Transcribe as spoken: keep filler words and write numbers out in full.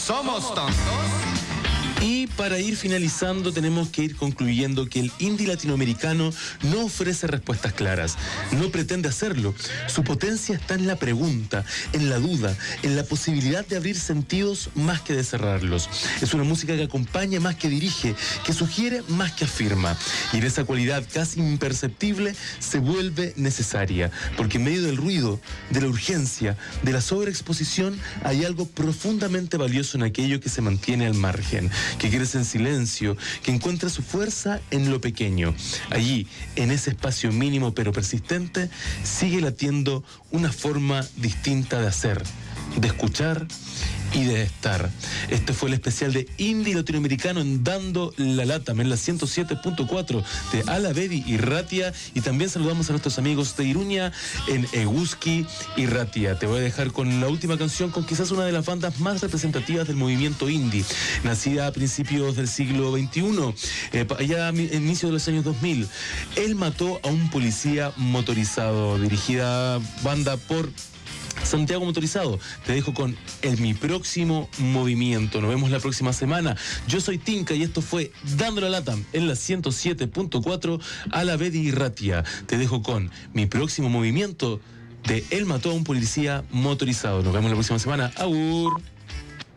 somos tontos. Y para ir finalizando tenemos que ir concluyendo que el indie latinoamericano no ofrece respuestas claras, no pretende hacerlo. Su potencia está en la pregunta, en la duda, en la posibilidad de abrir sentidos más que de cerrarlos. Es una música que acompaña más que dirige, que sugiere más que afirma. Y en esa cualidad casi imperceptible se vuelve necesaria, porque en medio del ruido, de la urgencia, de la sobreexposición, hay algo profundamente valioso en aquello que se mantiene al margen, que crece en silencio, que encuentra su fuerza en lo pequeño. Allí, en ese espacio mínimo pero persistente, sigue latiendo una forma distinta de hacer, de escuchar y de estar. Este fue el especial de Indie Latinoamericano en Dando la Lata, en la ciento siete punto cuatro de Alavedi y Ratia, y también saludamos a nuestros amigos de Iruña en Eguski y Ratia. Te voy a dejar con la última canción, con quizás una de las bandas más representativas del movimiento indie, nacida a principios del siglo veintiuno, eh, allá a inicio de los años dos mil. Él mató a un policía motorizado, dirigida banda por Santiago Motorizado. Te dejo con el Mi Próximo Movimiento. Nos vemos la próxima semana. Yo soy Tinka y esto fue Dando la Lata en la ciento siete punto cuatro Alavedi y Ratia. Te dejo con Mi Próximo Movimiento de Él mató a un policía motorizado. Nos vemos la próxima semana. Agur.